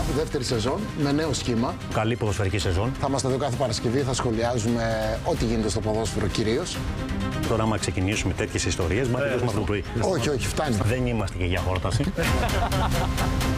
δεύτερη σεζόν με νέο σχήμα. Καλή ποδοσφαιρική σεζόν. Θα είμαστε εδώ κάθε Παρασκευή, θα σχολιάζουμε ό,τι γίνεται στο ποδόσφαιρο κυρίως. Τώρα, άμα ξεκινήσουμε τέτοιες ιστορίες, μα το πρωί. Όχι, όχι, φτάνει. Δεν είμαστε και για χόρταση.